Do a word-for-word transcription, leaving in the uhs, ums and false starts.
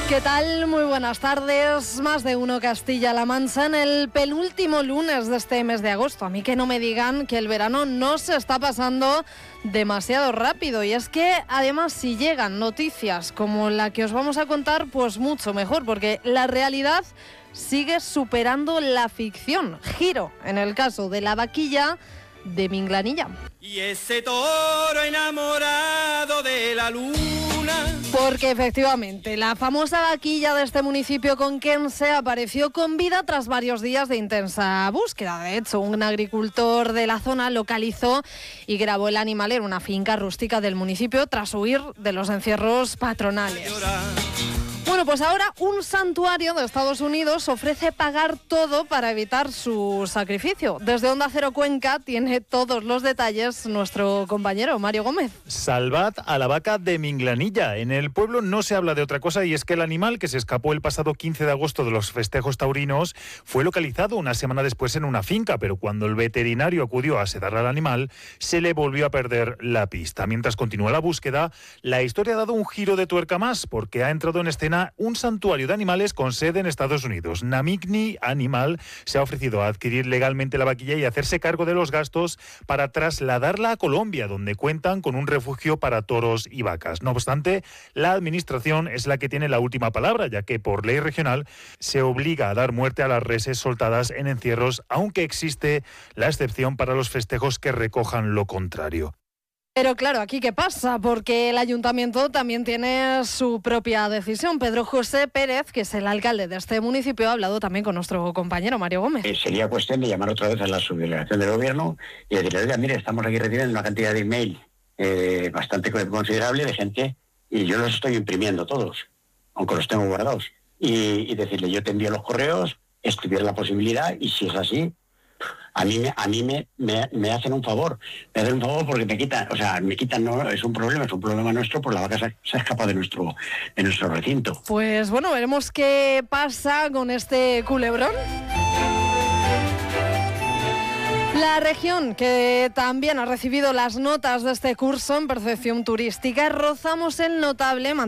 ¿Qué tal? Muy buenas tardes. Más de uno Castilla-La Mancha en el penúltimo lunes de este mes de agosto. A mí que no me digan que el verano no se está pasando demasiado rápido. Y es que además si llegan noticias como la que os vamos a contar, pues mucho mejor, porque la realidad sigue superando la ficción. Giro en el caso de la vaquilla de Minglanilla. Y ese toro enamorado de la luna. Porque efectivamente, la famosa vaquilla de este municipio conquense apareció con vida tras varios días de intensa búsqueda. De hecho, un agricultor de la zona localizó y grabó el animal en una finca rústica del municipio tras huir de los encierros patronales. Bueno, pues ahora un santuario de Estados Unidos ofrece pagar todo para evitar su sacrificio. Desde Onda Cero Cuenca tiene todos los detalles nuestro compañero Mario Gómez. Salvad a la vaca de Minglanilla. En el pueblo no se habla de otra cosa y es que el animal que se escapó el pasado quince de agosto de los festejos taurinos fue localizado una semana después en una finca, pero cuando el veterinario acudió a sedar al animal se le volvió a perder la pista. Mientras continúa la búsqueda, la historia ha dado un giro de tuerca más porque ha entrado en escena un santuario de animales con sede en Estados Unidos. Namigni Animal se ha ofrecido a adquirir legalmente la vaquilla y hacerse cargo de los gastos para trasladarla a Colombia, donde cuentan con un refugio para toros y vacas. No obstante, la administración es la que tiene la última palabra, ya que por ley regional se obliga a dar muerte a las reses soltadas en encierros, aunque existe la excepción para los festejos que recojan lo contrario. Pero claro, ¿aquí qué pasa? Porque el ayuntamiento también tiene su propia decisión. Pedro José Pérez, que es el alcalde de este municipio, ha hablado también con nuestro compañero Mario Gómez. Eh, sería cuestión de llamar otra vez a la subdelegación del gobierno y decirle, oiga, mire, estamos aquí recibiendo una cantidad de email eh, bastante considerable de gente y yo los estoy imprimiendo todos, aunque los tengo guardados. Y, y decirle, yo te envío los correos, estudiar la posibilidad y si es así, A mí, me, a mí me, me, me hacen un favor, me hacen un favor porque me quitan, o sea, me quitan, no es un problema, es un problema nuestro, pues la vaca se, se escapa de nuestro, de nuestro recinto. Pues bueno, veremos qué pasa con este culebrón. La región que también ha recibido las notas de este curso en percepción turística, rozamos el notable